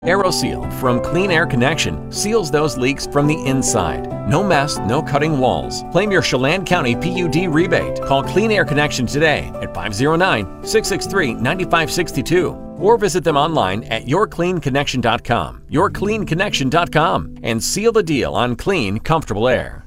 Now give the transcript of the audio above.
AeroSeal from Clean Air Connection seals those leaks from the inside. No mess, no cutting walls. Claim your Chelan County PUD rebate. Call Clean Air Connection today at 509-663-9562 or visit them online at yourcleanconnection.com. Yourcleanconnection.com and seal the deal on clean, comfortable air.